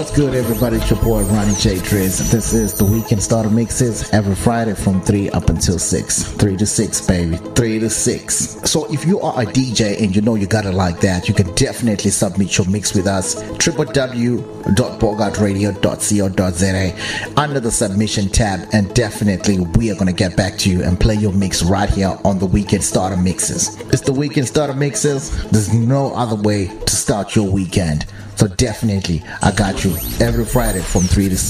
What's good, everybody? It's your boy Ronnie J. Driz. This is the Weekend Starter Mixes every Friday from 3 up until 6. 3 to 6, baby. 3 to 6. So if you are a DJ and you know you got it like that, you can definitely submit your mix with us. www.bogartradio.co.za under the submission tab, and definitely we are going to get back to you and play your mix right here on the Weekend Starter Mixes. It's the Weekend Starter Mixes. There's no other way to start your weekend. So definitely, I got you every Friday from 3 to 6.